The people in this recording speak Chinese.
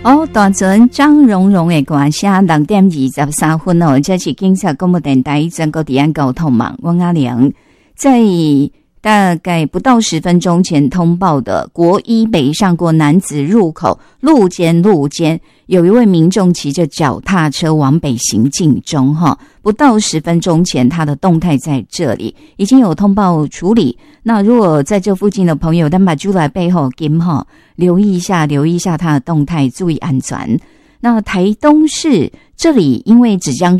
大船张荣荣的歌声6點23分哦，這是警察廣播電台全國治安交通網，我阿良在大概不到10分鐘前通報的國一北上國男子入口路肩有一位民眾騎着腳踏車往北行進中不到10分鐘前他的動態在這裡已經有通報處理。那如果在這附近的朋友，咱把出來背後跟留意一下他的動態，注意安全。那台東市這裡因為芷江